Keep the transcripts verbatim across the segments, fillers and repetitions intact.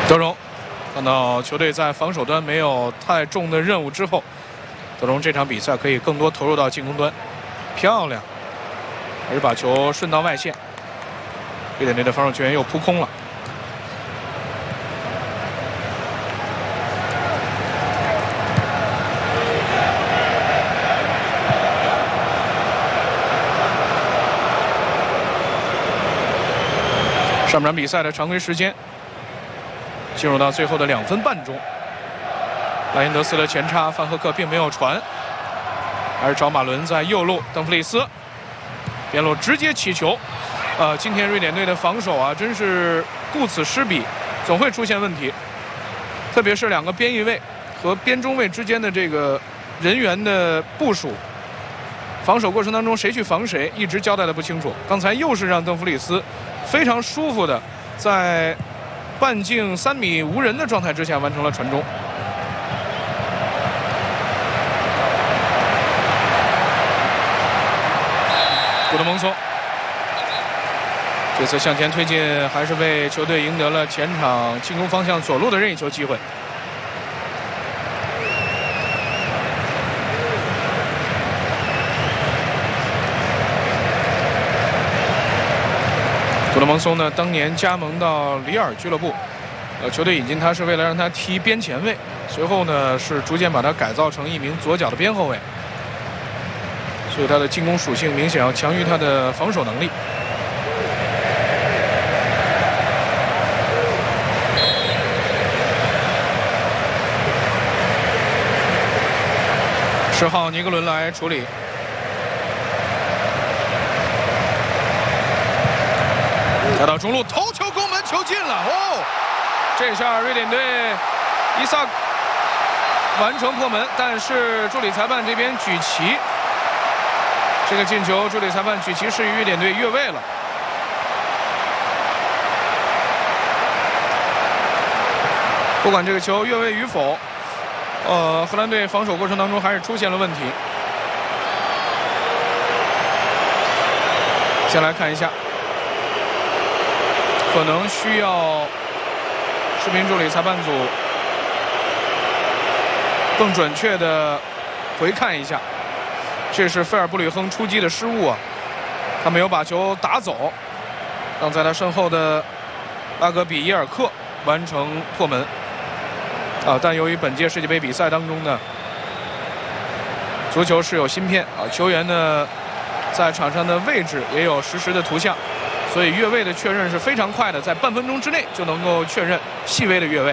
德容看到球队在防守端没有太重的任务之后，德容这场比赛可以更多投入到进攻端，漂亮，还是把球顺到外线。瑞典队的防守球员又扑空了。上半场比赛的常规时间进入到最后的两分半钟，莱因德斯的前插，范赫克并没有传，还是找马伦在右路，邓弗里斯边路直接起球。呃，今天瑞典队的防守啊，真是顾此失彼，总会出现问题，特别是两个边翼位和边中卫之间的这个人员的部署，防守过程当中谁去防谁，一直交代的不清楚。刚才又是让邓弗里斯非常舒服的在半径三米无人的状态之下完成了传中。古德蒙松这次向前推进，还是为球队赢得了前场进攻方向左路的任意球机会。古德蒙松呢，当年加盟到里尔俱乐部，呃，球队引进他是为了让他踢边前卫，随后呢是逐渐把他改造成一名左脚的边后卫，所以他的进攻属性明显要强于他的防守能力。十号尼格伦来处理。打到中路，头球攻门，球进了！哦，这下瑞典队伊萨克完成破门，但是助理裁判这边举旗，这个进球助理裁判举旗示意瑞典队越位了。不管这个球越位与否，呃，荷兰队防守过程当中还是出现了问题。先来看一下。可能需要视频助理裁判组更准确的回看一下，这是费尔布吕亨出击的失误啊，他没有把球打走，让在他身后的拉格比耶尔克完成破门啊。但由于本届世界杯比赛当中呢，足球是有芯片啊，球员呢在场上的位置也有实时的图像。所以越位的确认是非常快的，在半分钟之内就能够确认细微的越位。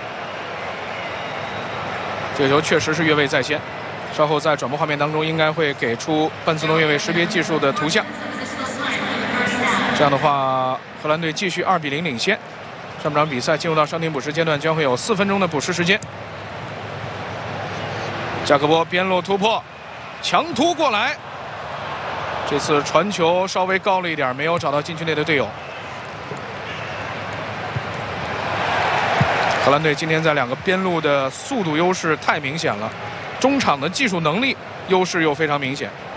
这个球确实是越位在先，稍后在转播画面当中应该会给出半自动越位识别技术的图像。这样的话，荷兰队继续二比零领先。上半场比赛进入到伤停补时阶段，将会有四分钟的补时时间。加克波边路突破，强突过来。这次传球稍微高了一点，没有找到禁区内的队友。荷兰队今天在两个边路的速度优势太明显了，中场的技术能力优势又非常明显。